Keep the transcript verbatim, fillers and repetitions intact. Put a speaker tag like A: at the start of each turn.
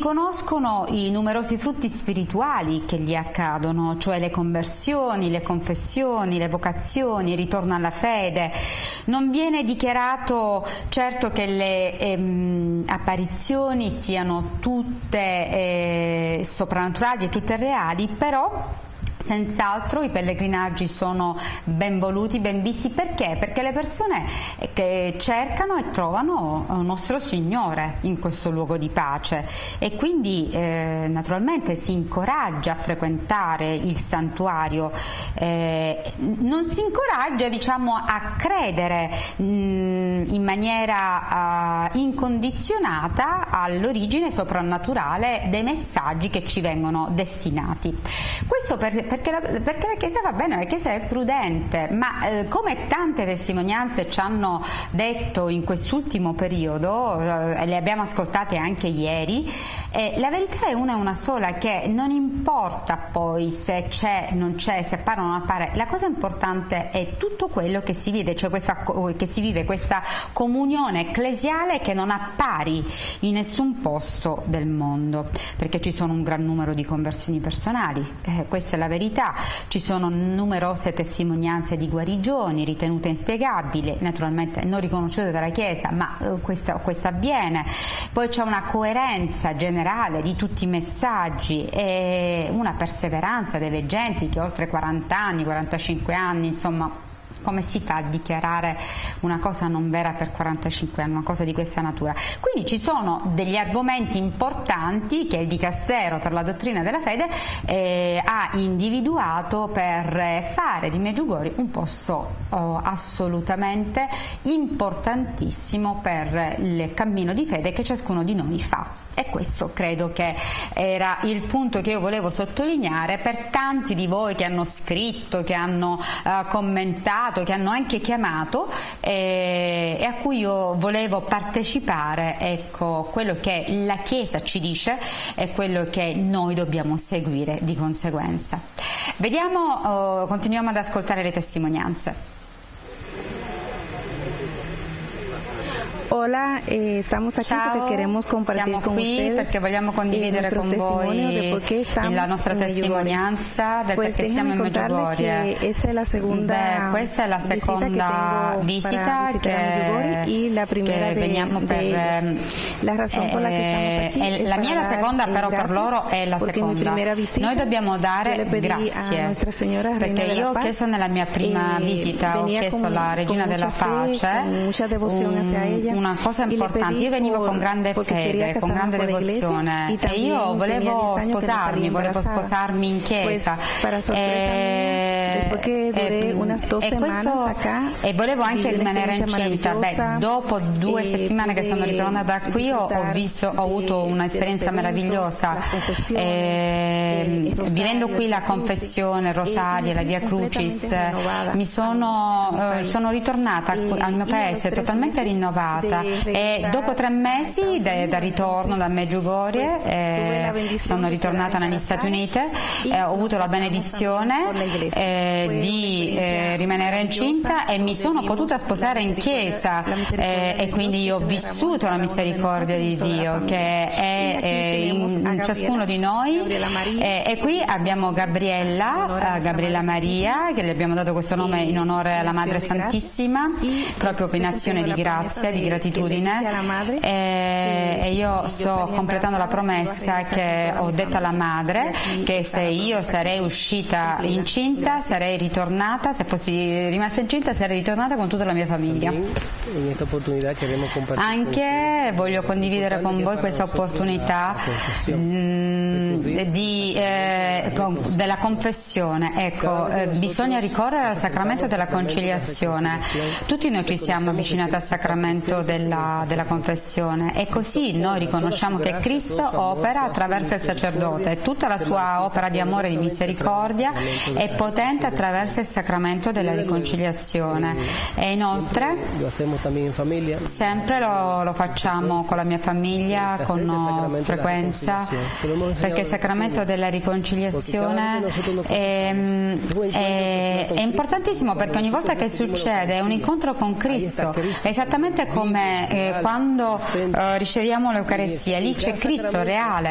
A: riconoscono i numerosi frutti spirituali che gli accadono, cioè le conversioni, le confessioni, le vocazioni, il ritorno alla fede. Non viene dichiarato certo che le ehm, apparizioni siano tutte eh, soprannaturali e tutte reali, però senz'altro i pellegrinaggi sono ben voluti, ben visti. Perché? Perché le persone che cercano e trovano nostro Signore in questo luogo di pace, e quindi eh, naturalmente si incoraggia a frequentare il santuario, eh, non si incoraggia, diciamo, a credere mh, in maniera uh, incondizionata all'origine soprannaturale dei messaggi che ci vengono destinati. Questo per Perché la, perché la Chiesa va bene, la Chiesa è prudente, ma eh, come tante testimonianze ci hanno detto in quest'ultimo periodo, eh, le abbiamo ascoltate anche ieri, eh, la verità è una e una sola, che non importa poi se c'è, non c'è, se appare o non appare, la cosa importante è tutto quello che si vede, cioè questa, che si vive questa comunione ecclesiale che non appari in nessun posto del mondo, perché ci sono un gran numero di conversioni personali, eh, questa è la verità. Ci sono numerose testimonianze di guarigioni ritenute inspiegabili, naturalmente non riconosciute dalla Chiesa, ma eh, questo, questo avviene. Poi c'è una coerenza generale di tutti i messaggi e una perseveranza dei veggenti che oltre quaranta anni, quarantacinque anni, insomma, come si fa a dichiarare una cosa non vera per quarantacinque anni, una cosa di questa natura? Quindi ci sono degli argomenti importanti che il Dicastero per la dottrina della fede eh, ha individuato per fare di Medjugorje un posto oh, assolutamente importantissimo per il cammino di fede che ciascuno di noi fa. E questo credo che era il punto che io volevo sottolineare per tanti di voi che hanno scritto, che hanno uh, commentato, che hanno anche chiamato eh, e a cui io volevo partecipare. Ecco, quello che la Chiesa ci dice è quello che noi dobbiamo seguire di conseguenza. Vediamo, uh, continuiamo ad ascoltare le testimonianze.
B: Hola, eh, estamos aquí
A: Ciao,
B: porque queremos compartir
A: siamo
B: con
A: qui
B: ustedes
A: perché vogliamo condividere
B: eh,
A: con voi la nostra testimonianza del
B: pues
A: perché siamo in Medjugorje. Beh, questa è la seconda visita che,
B: y la primera
A: che
B: de,
A: veniamo per
B: de la razón por la que estamos aquí
A: eh, la mia è la seconda, però per loro è la seconda. Noi dobbiamo dare grazie perché io ho chiesto nella mia prima visita, ho chiesto alla Regina della Pace un, una cosa importante. Io venivo con grande fede, con grande devozione e io volevo sposarmi, volevo sposarmi in chiesa e, e, e, questo, e volevo anche rimanere incinta. Beh, dopo due settimane che sono ritornata qui ho, ho visto, ho avuto un'esperienza meravigliosa e, vivendo qui la confessione, il rosario e la Via Crucis, mi sono, eh, sono ritornata al mio paese totalmente rinnovata. E dopo tre mesi da, da ritorno da Medjugorje eh, sono ritornata negli Stati Uniti, eh, ho avuto la benedizione eh, di eh, rimanere incinta e mi sono potuta sposare in chiesa eh, e quindi io ho vissuto la misericordia di Dio che è eh, in, in ciascuno di noi eh, e qui abbiamo Gabriella, eh, Gabriella Maria, che le abbiamo dato questo nome in onore alla Madre Santissima, proprio in azione di grazia, di gratitudine, e, e io sto completando la promessa che ho detto alla madre, che se io sarei uscita incinta sarei ritornata, se fossi rimasta incinta sarei ritornata con tutta la mia famiglia. Anche voglio condividere con voi questa opportunità mh, di, eh, con, della confessione. Ecco, eh, bisogna ricorrere al sacramento della conciliazione. Tutti noi ci siamo avvicinati al sacramento della, della confessione e così noi riconosciamo che Cristo opera attraverso il sacerdote e tutta la sua opera di amore e di misericordia è potente attraverso il sacramento della riconciliazione. E inoltre sempre lo, lo facciamo con la mia famiglia con frequenza, perché il sacramento della riconciliazione è, è, è importantissimo, perché ogni volta che succede è un incontro con Cristo, esattamente come eh, quando eh, riceviamo l'Eucarestia, lì c'è Cristo reale.